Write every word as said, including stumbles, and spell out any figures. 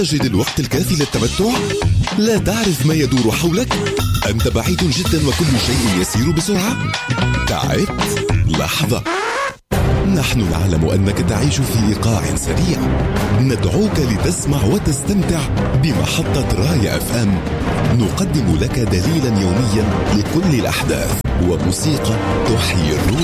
تجد الوقت الكافي للتمتع؟ لا تعرف ما يدور حولك؟ أنت بعيد جدا وكل شيء يسير بسرعة؟ تعبت؟ لحظة، نحن نعلم أنك تعيش في إيقاع سريع. ندعوك لتسمع وتستمتع بمحطة راية اف ام. نقدم لك دليلا يوميا لكل الأحداث وموسيقى تحيي الروح.